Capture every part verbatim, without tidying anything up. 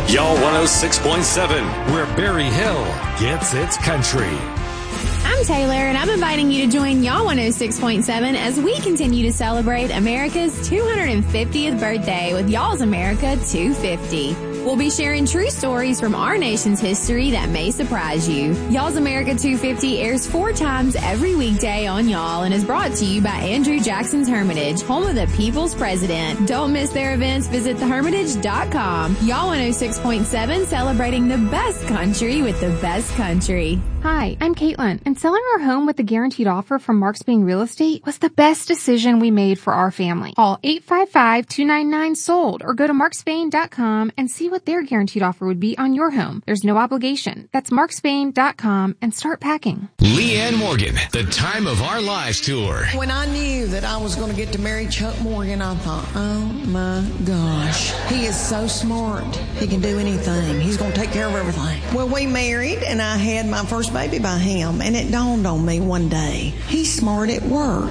Y'all one oh six point seven, where Berry Hill gets its country. I'm Taylor, and I'm inviting you to join Y'all one oh six point seven as we continue to celebrate America's two hundred fiftieth birthday with Y'all's America two fifty. We'll be sharing true stories from our nation's history that may surprise you. Y'all's America two fifty airs four times every weekday on Y'all and is brought to you by Andrew Jackson's Hermitage, home of the people's president. Don't miss their events. Visit the hermitage dot com. Y'all one oh six point seven, celebrating the best country with the best country. Hi, I'm Caitlin, and selling our home with a guaranteed offer from Marks Bain Real Estate was the best decision we made for our family. Call eight five five, two nine nine, sold or go to marks bain dot com and see what their guaranteed offer would be on your home. There's no obligation. That's marks bain dot com and start packing. Leanne Morgan, the Time of Our Lives tour. When I knew that I was going to get to marry Chuck Morgan, I thought, oh my gosh, he is so smart. He can do anything. He's going to take care of everything. Well, we married, and I had my first baby by him, and it dawned on me one day, he's smart at work,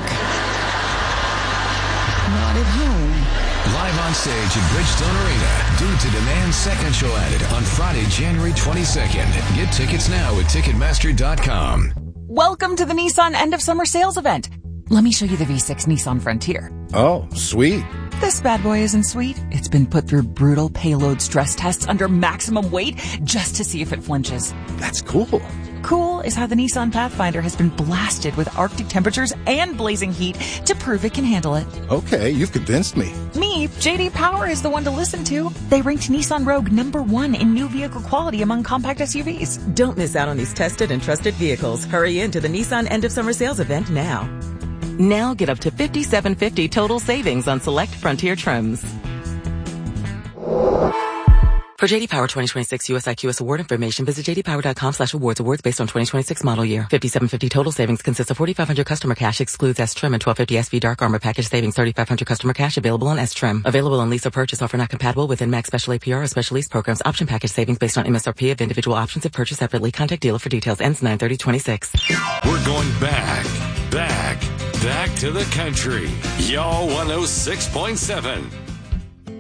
not at home. Live on stage at Bridgestone Arena, Due to Demand second show added on Friday, January twenty-second. Get tickets now at ticketmaster dot com. Welcome to the Nissan End of Summer Sales Event. Let me show you the V six Nissan Frontier. Oh, sweet. This bad boy isn't sweet. It's been put through brutal payload stress tests under maximum weight just to see if it flinches. That's cool. Cool is how the Nissan Pathfinder has been blasted with Arctic temperatures and blazing heat to prove it can handle it. Okay, you've convinced me. Me, J D Power is the one to listen to. They ranked Nissan Rogue number one in new vehicle quality among compact S U Vs. Don't miss out on these tested and trusted vehicles. Hurry into the Nissan End of Summer Sales Event now. Now get up to fifty-seven fifty total savings on select Frontier trims. For J D Power twenty twenty-six U S I Q S award information, visit j d power dot com slash awards. Awards based on twenty twenty-six model year. fifty-seven fifty total savings consists of forty-five hundred customer cash, excludes S trim, and twelve fifty S V Dark Armor package savings. thirty-five hundred customer cash available on S trim. Available on lease or purchase. Offer not compatible with N MAX special A P R or special lease programs. Option package savings based on M S R P of individual options if purchased separately. Contact dealer for details. Ends nine thirty twenty-six. We're going back, back, back to the country. Y'all one oh six point seven.